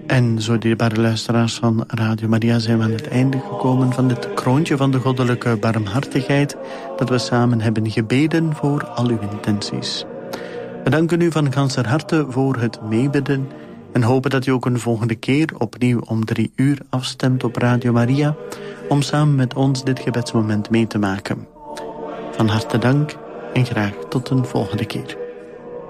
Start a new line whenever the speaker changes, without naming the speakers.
En zo, dierbare luisteraars van Radio Maria, zijn we aan het einde gekomen van dit kroontje van de goddelijke barmhartigheid, dat we samen hebben gebeden voor al uw intenties. We danken u van ganser harte voor het meebidden en hopen dat u ook een volgende keer opnieuw om 3 uur afstemt op Radio Maria, om samen met ons dit gebedsmoment mee te maken. Van harte dank en graag tot een volgende keer.